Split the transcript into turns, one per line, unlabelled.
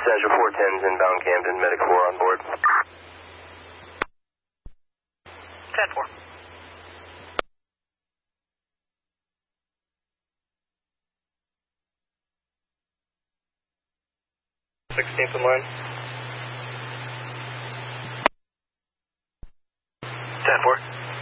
Azure 410's inbound Camden, Medic 4 on board.
10-4. 16th in line.
10-4.